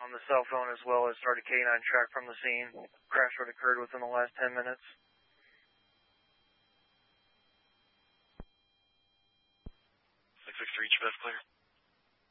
on the cell phone as well as start a K-9 track from the scene. Crash would occurred within the last 10 minutes. 663, each best clear.